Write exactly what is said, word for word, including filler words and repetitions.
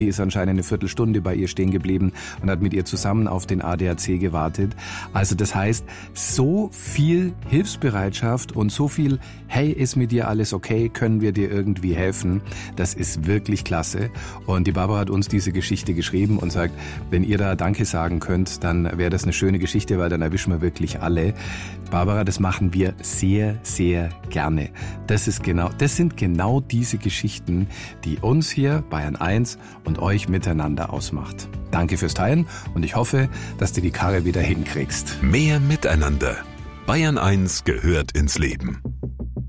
ist anscheinend eine Viertelstunde bei ihr stehen geblieben und hat mit ihr zusammen auf den A D A C gewartet. Also das heißt, so viel Hilfsbereitschaft und so viel, hey, ist mit dir alles okay, können wir dir irgendwie helfen, das ist wirklich klasse. Und die Barbara hat uns diese Geschichte geschrieben und sagt, wenn ihr da Danke sagen könnt, dann wäre das eine schöne Geschichte, weil dann erwischen wir wirklich alle. Barbara, das machen wir sehr, sehr gerne. Das ist genau, das sind genau diese Geschichten, die uns hier Bayern eins und euch miteinander ausmacht. Danke fürs Teilen und ich hoffe, dass du die Karre wieder hinkriegst. Mehr Miteinander. Bayern eins gehört ins Leben.